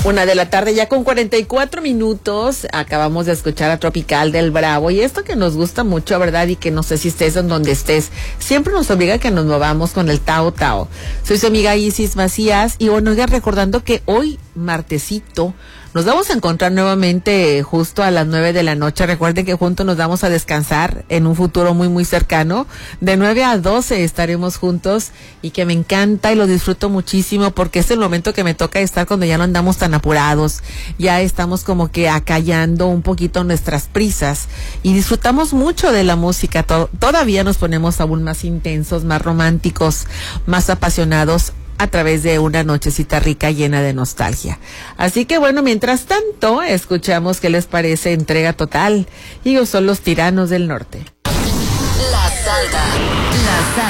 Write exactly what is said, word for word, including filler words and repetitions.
Una de la tarde ya con cuarenta y cuatro minutos, acabamos de escuchar a Tropical del Bravo, y esto que nos gusta mucho, ¿verdad? Y que no sé si estés en donde estés, siempre nos obliga a que nos movamos con el Tao Tao. Soy su amiga Isis Macías, y bueno, oigan, recordando que hoy, martesito, nos vamos a encontrar nuevamente justo a las nueve de la noche. Recuerden que juntos nos vamos a descansar en un futuro muy muy cercano. De nueve a doce estaremos juntos, y que me encanta y lo disfruto muchísimo, porque es el momento que me toca estar cuando ya no andamos tan apurados, ya estamos como que acallando un poquito nuestras prisas y disfrutamos mucho de la música. To- todavía nos ponemos aún más intensos, más románticos, más apasionados a través de una nochecita rica llena de nostalgia. Así que bueno, mientras tanto, escuchamos qué les parece Entrega Total. Ellos son Los Tiranos del Norte. La Salga. La Salga.